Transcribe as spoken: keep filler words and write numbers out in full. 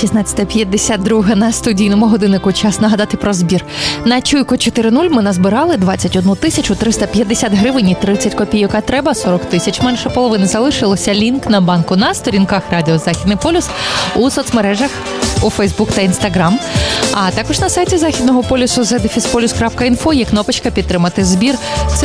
шістнадцята п'ятдесят два на студійному годиннику. Час нагадати про збір. На Чуйко чотири нуль ми назбирали двадцять одну тисячу триста п'ятдесят гривень і тридцять копійок. А треба сорок тисяч. Менше половини залишилося. Лінк на банку на сторінках Радіо Західний полюс, у соцмережах, у Фейсбук та Інстаграм. А також на сайті Західного полюсу зет еф ес полюс крапка інфо є кнопочка «Підтримати збір». Це